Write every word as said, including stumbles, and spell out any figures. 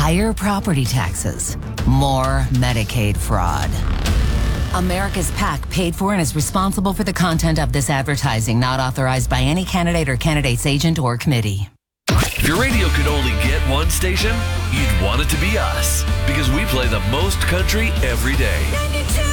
higher property taxes, more Medicaid fraud. America's PAC paid for and is responsible for the content of this advertising, not authorized by any candidate or candidate's agent or committee. If your radio could only get one station, you'd want it to be us, because we play the most country every day.